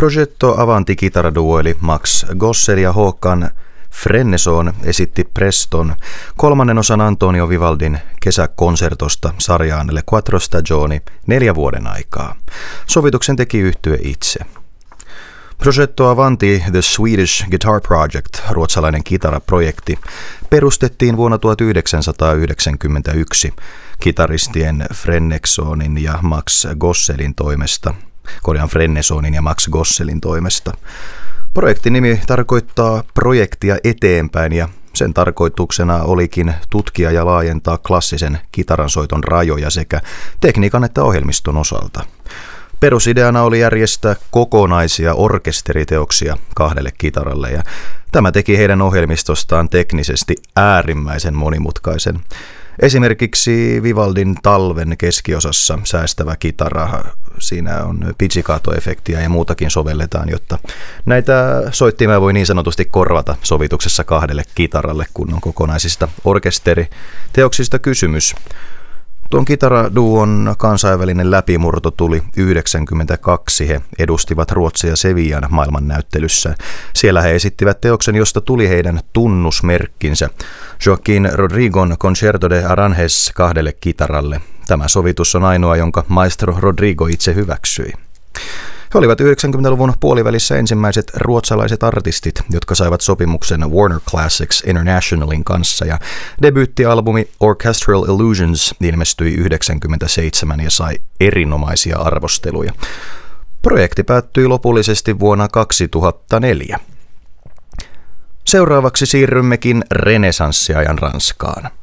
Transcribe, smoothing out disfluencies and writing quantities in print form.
Progetto Avanti kitaraduo eli Max Gossel ja Håkan Frenneson esitti Preston kolmannen osan Antonio Vivaldin kesäkonsertosta sarjaan Le Quattro Stagioni 4 vuoden aikaa. Sovituksen teki yhtye itse. Progetto Avanti The Swedish Guitar Project, ruotsalainen kitaraprojekti, perustettiin vuonna 1991 kitaristien Frennesonin ja Max Gosselin toimesta. Frennesonin ja Max Gosselin toimesta. Projektin nimi tarkoittaa projektia eteenpäin ja sen tarkoituksena olikin tutkia ja laajentaa klassisen kitaransoiton rajoja sekä tekniikan että ohjelmiston osalta. Perusideana oli järjestää kokonaisia orkesteriteoksia 2 kitaralle ja tämä teki heidän ohjelmistostaan teknisesti äärimmäisen monimutkaisen. Esimerkiksi Vivaldin Talven keskiosassa säästävä kitara, siinä on pizzicato-efektiä ja muutakin sovelletaan, jotta näitä soittimia voi niin sanotusti korvata sovituksessa 2 kitaralle, kun on kokonaisista orkesteriteoksista kysymys. Tuon kitaraduon kansainvälinen läpimurto tuli 1992. He edustivat Ruotsia Sevillan maailmannäyttelyssä. Siellä he esittivät teoksen, josta tuli heidän tunnusmerkkinsä. Joaquin Rodrigon Concerto de Aranjuez 2 kitaralle. Tämä sovitus on ainoa, jonka maestro Rodrigo itse hyväksyi. He olivat 90-luvun puolivälissä ensimmäiset ruotsalaiset artistit, jotka saivat sopimuksen Warner Classics Internationalin kanssa, ja debyyttialbumi Orchestral Illusions ilmestyi 1997 ja sai erinomaisia arvosteluja. Projekti päättyi lopullisesti vuonna 2004. Seuraavaksi siirrymmekin renessanssiajan Ranskaan.